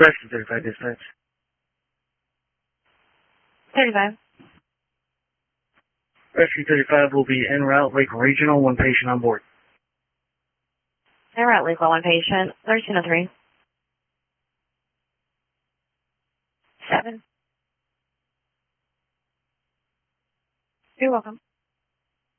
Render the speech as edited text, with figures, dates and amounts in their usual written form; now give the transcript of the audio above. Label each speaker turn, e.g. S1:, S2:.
S1: Rescue 35 dispatch.
S2: 35.
S1: Rescue 35 will be en route, Lake Regional, one patient on board.
S2: En route, Lake, one patient, 1303. 7. You're welcome.